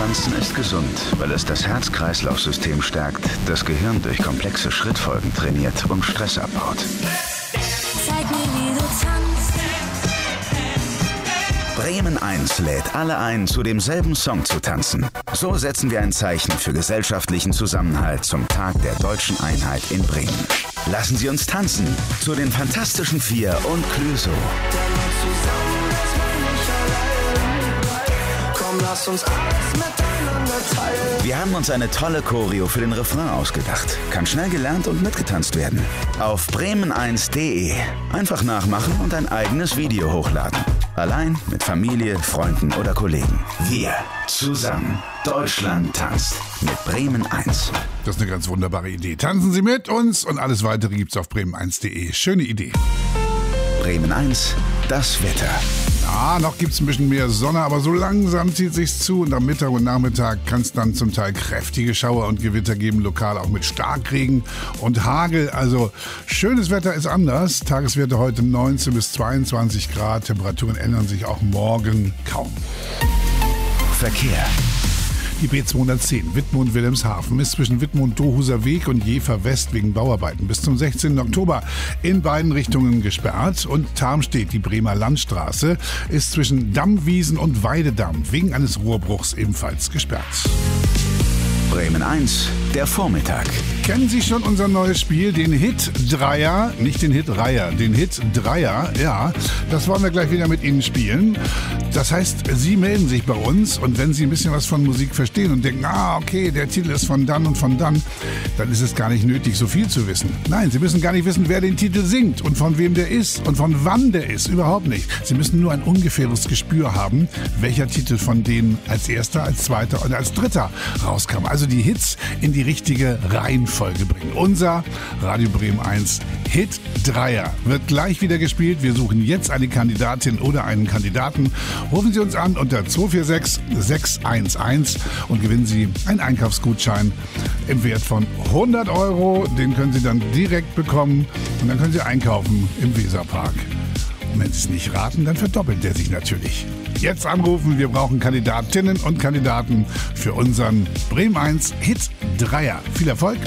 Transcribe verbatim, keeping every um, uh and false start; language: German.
Tanzen ist gesund, weil es das Herz-Kreislauf-System stärkt, das Gehirn durch komplexe Schrittfolgen trainiert und Stress abbaut. Zeig mir, wie du tanzt. Bremen eins lädt alle ein, zu demselben Song zu tanzen. So setzen wir ein Zeichen für gesellschaftlichen Zusammenhalt zum Tag der deutschen Einheit in Bremen. Lassen Sie uns tanzen zu den Fantastischen Vier und Clüso. Komm, lass uns alles miteinander teilen. Wir haben uns eine tolle Choreo für den Refrain ausgedacht. Kann schnell gelernt und mitgetanzt werden. Auf bremen eins punkt de. Einfach nachmachen und ein eigenes Video hochladen. Allein, mit Familie, Freunden oder Kollegen. Wir zusammen. Deutschland tanzt mit Bremen eins. Das ist eine ganz wunderbare Idee. Tanzen Sie mit uns und alles weitere gibt's auf bremen eins punkt de. Schöne Idee. Bremen eins, das Wetter. Ah, noch gibt's ein bisschen mehr Sonne, aber so langsam zieht sich's zu und am Mittag und Nachmittag kann es dann zum Teil kräftige Schauer und Gewitter geben, lokal auch mit Starkregen und Hagel. Also schönes Wetter ist anders. Tageswerte heute neunzehn bis zweiundzwanzig Grad. Temperaturen ändern sich auch morgen kaum. Verkehr. Die B zweihundertzehn Wittmund-Wilhelmshaven ist zwischen Wittmund-Dohuser Weg und Jever West wegen Bauarbeiten bis zum sechzehnten Oktober in beiden Richtungen gesperrt. Und Tarmstedt, die Bremer Landstraße, ist zwischen Dammwiesen und Weidedamm wegen eines Rohrbruchs ebenfalls gesperrt. Bremen eins, der Vormittag. Kennen Sie schon unser neues Spiel, den Hit-Dreier? Nicht den Hit-Reiher, den Hit-Dreier, ja. Das wollen wir gleich wieder mit Ihnen spielen. Das heißt, Sie melden sich bei uns und wenn Sie ein bisschen was von Musik verstehen und denken, ah, okay, der Titel ist von dann und von dann, dann ist es gar nicht nötig, so viel zu wissen. Nein, Sie müssen gar nicht wissen, wer den Titel singt und von wem der ist und von wann der ist. Überhaupt nicht. Sie müssen nur ein ungefähres Gespür haben, welcher Titel von denen als erster, als zweiter oder als dritter rauskam. Also die Hits in die richtige Reihenfolge bringen. Unser Radio Bremen eins Hit-Dreier wird gleich wieder gespielt. Wir suchen jetzt eine Kandidatin oder einen Kandidaten. Rufen Sie uns an unter zwei vier sechs sechs eins eins und gewinnen Sie einen Einkaufsgutschein im Wert von hundert Euro. Den können Sie dann direkt bekommen und dann können Sie einkaufen im Weserpark. Und wenn Sie es nicht raten, dann verdoppelt der sich natürlich. Jetzt anrufen, wir brauchen Kandidatinnen und Kandidaten für unseren Bremen eins Hit-Dreier. Viel Erfolg!